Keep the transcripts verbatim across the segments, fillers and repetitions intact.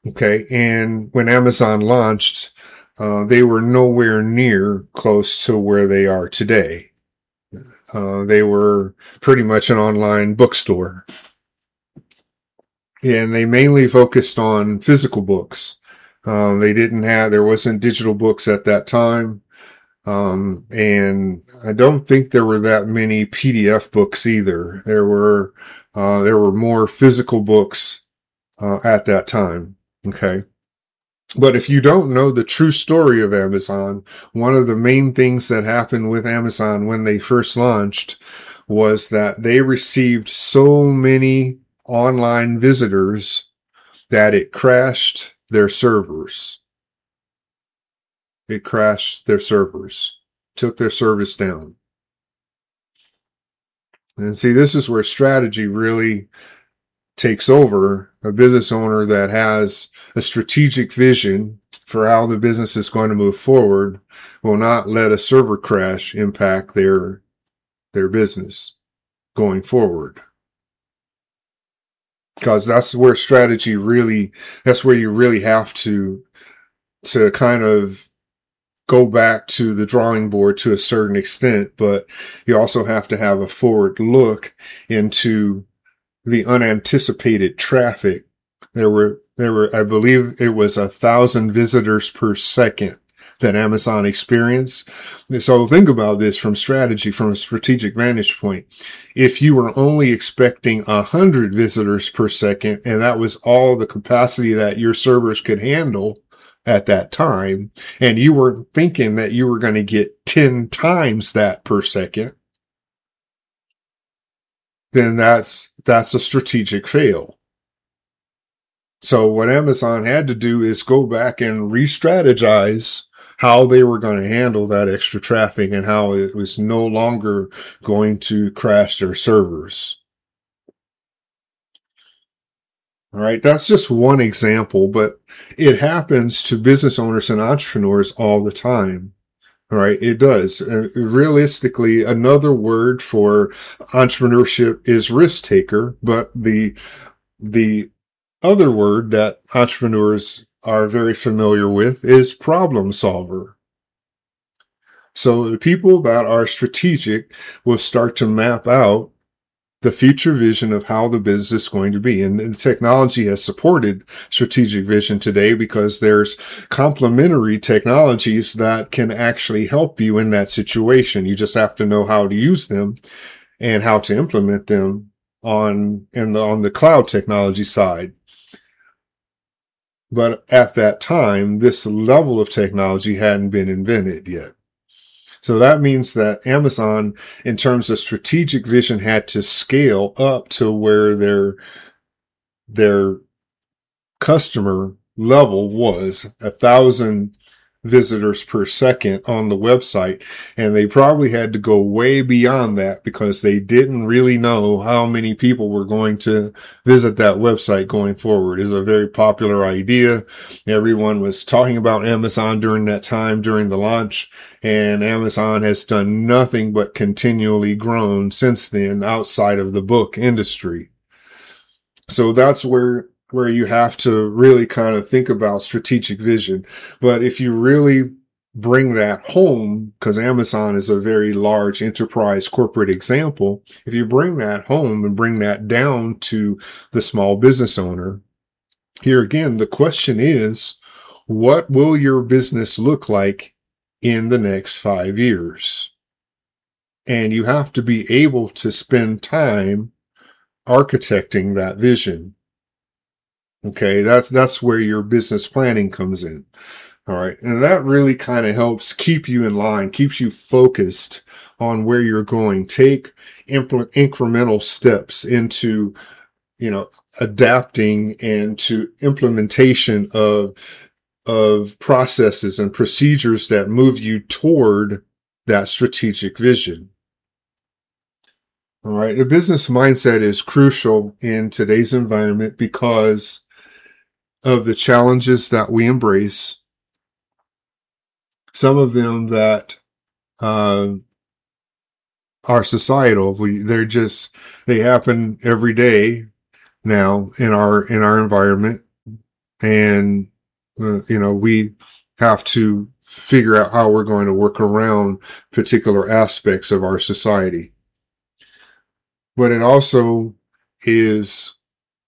Okay. And when Amazon launched, uh, they were nowhere near close to where they are today. Uh, they were pretty much an online bookstore. And they mainly focused on physical books. Um, they didn't have, there wasn't digital books at that time. Um, and I don't think there were that many P D F books either. There were, uh, there were more physical books, uh, at that time. Okay. But if you don't know the true story of Amazon, one of the main things that happened with Amazon when they first launched was that they received so many online visitors that it crashed their servers. It crashed their servers, took their service down. And see, this is where strategy really takes over. A business owner that has a strategic vision for how the business is going to move forward will not let a server crash impact their, their business going forward. Because that's where strategy really, that's where you really have to, to kind of go back to the drawing board to a certain extent, but you also have to have a forward look into the unanticipated traffic. There were, there were, I believe it was a thousand visitors per second that Amazon experienced. So think about this from strategy, from a strategic vantage point. If you were only expecting a hundred visitors per second, and that was all the capacity that your servers could handle at that time, and you weren't thinking that you were going to get ten times that per second, then that's, that's a strategic fail. So what Amazon had to do is go back and re-strategize how they were going to handle that extra traffic and how it was no longer going to crash their servers. All right. That's just one example, but it happens to business owners and entrepreneurs all the time. All right. It does. Uh, realistically, another word for entrepreneurship is risk taker, but the, the other word that entrepreneurs are very familiar with is problem solver. So the people that are strategic will start to map out the future vision of how the business is going to be. And, and technology has supported strategic vision today because there's complementary technologies that can actually help you in that situation. You just have to know how to use them and how to implement them on, in the, on the cloud technology side. But at that time, this level of technology hadn't been invented yet. So that means that Amazon, in terms of strategic vision, had to scale up to where their, their customer level was a thousand visitors per second on the website. And they probably had to go way beyond that because they didn't really know how many people were going to visit that website going forward. It's a very popular idea. Everyone was talking about Amazon during that time, during the launch, and Amazon has done nothing but continually grown since then outside of the book industry. So that's where where you have to really kind of think about strategic vision. But if you really bring that home, because Amazon is a very large enterprise corporate example, if you bring that home and bring that down to the small business owner, here again, the question is, what will your business look like in the next five years? And you have to be able to spend time architecting that vision. Okay, that's, that's where your business planning comes in. All right. And that really kind of helps keep you in line, keeps you focused on where you're going. Take impl- incremental steps into, you know, adapting and to implementation of, of processes and procedures that move you toward that strategic vision. All right. The business mindset is crucial in today's environment because of the challenges that we embrace, some of them that uh, are societal. We, they're just, they happen every day now in our, in our environment. And, uh, you know, we have to figure out how we're going to work around particular aspects of our society. But it also is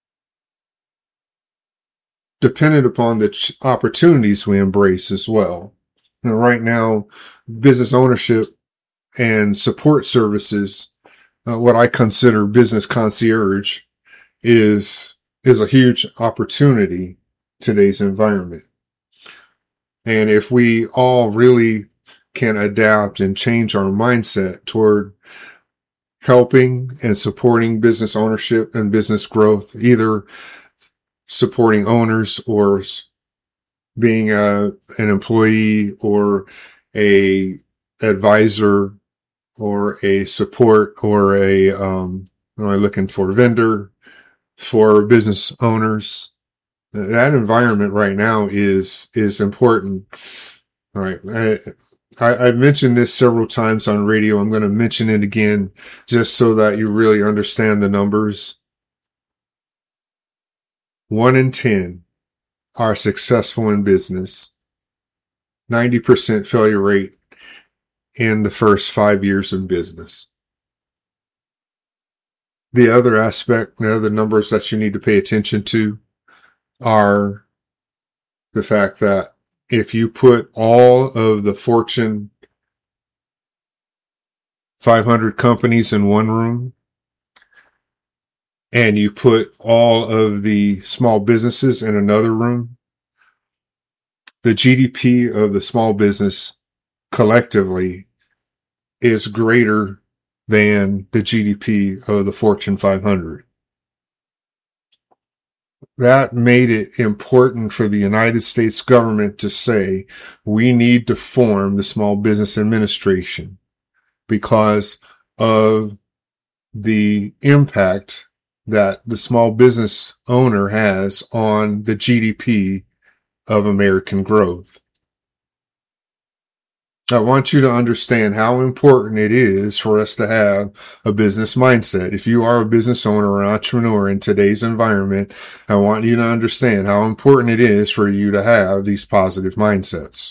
dependent upon the ch- opportunities we embrace as well. You know, right now, business ownership and support services, uh, what I consider business concierge, is is a huge opportunity in today's environment. And if we all really can adapt and change our mindset toward helping and supporting business ownership and business growth, either supporting owners or being a, an employee or a advisor or a support or a, um, am I looking for vendor for business owners? That environment right now is, is important. All right. I, I, I've mentioned this several times on radio. I'm going to mention it again just so that you really understand the numbers. One in ten are successful in business. ninety percent failure rate in the first five years of business. The other aspect, the other numbers that you need to pay attention to are the fact that if you put all of the Fortune five hundred companies in one room and you put all of the small businesses in another room, the G D P of the small business collectively is greater than the G D P of the Fortune five hundred. That made it important for the United States government to say, we need to form the Small Business Administration because of the impact that the small business owner has on the G D P of American growth. I want you to understand how important it is for us to have a business mindset. If you are a business owner or entrepreneur in today's environment, I want you to understand how important it is for you to have these positive mindsets.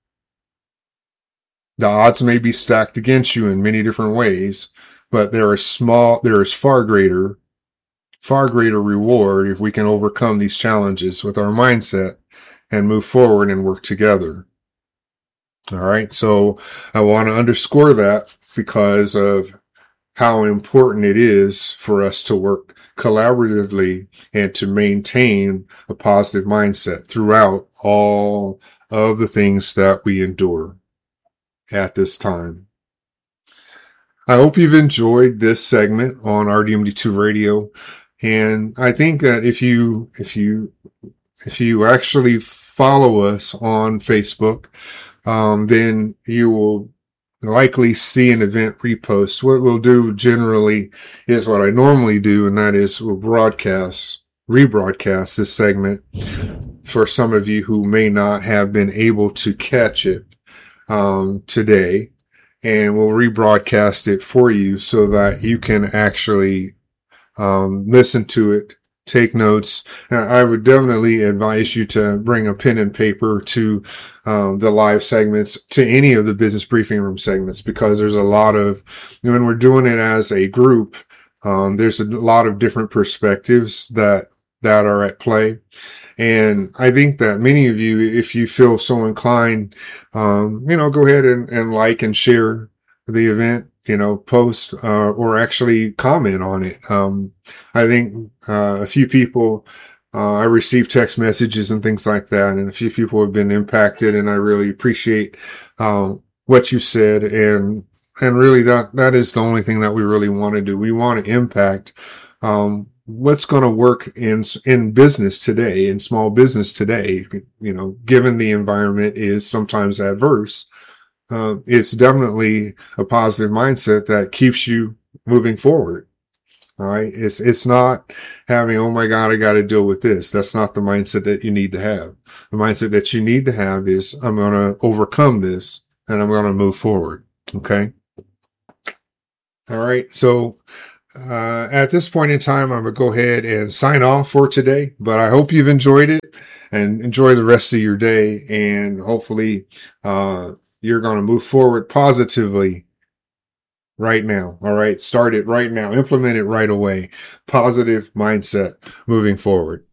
The odds may be stacked against you in many different ways, but there is small, there is far greater, far greater reward if we can overcome these challenges with our mindset and move forward and work together. All right. So I want to underscore that because of how important it is for us to work collaboratively and to maintain a positive mindset throughout all of the things that we endure at this time. I hope you've enjoyed this segment on R D M D two Radio. And I think that if you, if you, if you actually follow us on Facebook, um, then you will likely see an event repost. What we'll do generally is what I normally do, and that is we'll broadcast, rebroadcast this segment for some of you who may not have been able to catch it um, today, and we'll rebroadcast it for you so that you can actually um, listen to it, take notes. I would definitely advise you to bring a pen and paper to um, the live segments, to any of the business briefing room segments, because there's a lot of, when we're doing it as a group, um, there's a lot of different perspectives that, that are at play. And I think that many of you, if you feel so inclined, um, you know, go ahead and, and like and share the event, you know, post, uh, or actually comment on it. Um, I think, uh, a few people, uh, I received text messages and things like that, and a few people have been impacted, and I really appreciate, um, what you said. And, and really that, that is the only thing that we really want to do. We want to impact, um, what's going to work in, in business today, in small business today, you know, given the environment is sometimes adverse. Uh, it's definitely a positive mindset that keeps you moving forward. All right. It's, it's not having, oh my God, I got to deal with this. That's not the mindset that you need to have. The mindset that you need to have is, I'm going to overcome this and I'm going to move forward. Okay. All right. So, uh, at this point in time, I'm going to go ahead and sign off for today, but I hope you've enjoyed it. and enjoy the rest of your day. And hopefully, uh, you're going to move forward positively right now. All right. Start it right now. Implement it right away. Positive mindset moving forward.